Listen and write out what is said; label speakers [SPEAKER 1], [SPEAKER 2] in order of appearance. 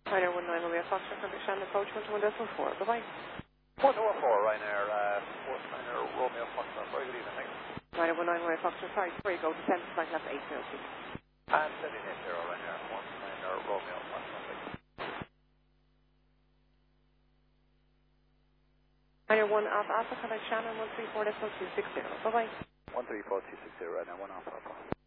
[SPEAKER 1] Ryanair 19 Romeo Foxtrot, contact Shannon approach 121.4. Bye-bye.
[SPEAKER 2] 114 Ryanair, Ryanair Romeo Foxtrot. Very good evening, thanks.
[SPEAKER 1] Ryanair 19 Romeo Foxtrot, sorry, before you go, descend to flight level 80, please.
[SPEAKER 2] And 780 Ryanair, 19 Romeo Foxtrot, thanks.
[SPEAKER 1] Ryanair 1 Alpha Alpha, contact Shannon 134.260. Bye-bye.
[SPEAKER 2] 134.260 Ryanair, 1 Alpha Alpha.